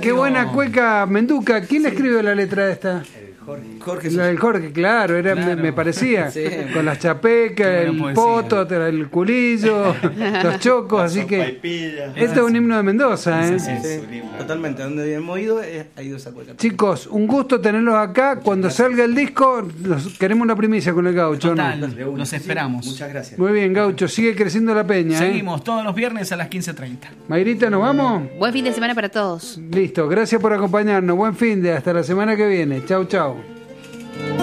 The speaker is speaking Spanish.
qué buena cueca, Menduca. ¿Quién le escribió la letra esta? Jorge. La del Jorge, claro, me parecía. Sí. Con las chapecas, el poto, el culillo, los chocos, así que. Este es un himno de Mendoza, ¿eh? Sí, totalmente. Donde hemos ido, ha ido esa cueca. Chicos, un gusto tenerlos acá. Cuando salga el disco, queremos una primicia con el Gaucho, Total, ¿no? los esperamos. Muchas gracias. Muy bien, Gaucho, sigue creciendo la peña, Seguimos todos los viernes a las 15:30. Mayrita, ¿nos vamos? Buen fin de semana para todos. Listo, gracias por acompañarnos. Buen fin de hasta la semana que viene. Chau, chau.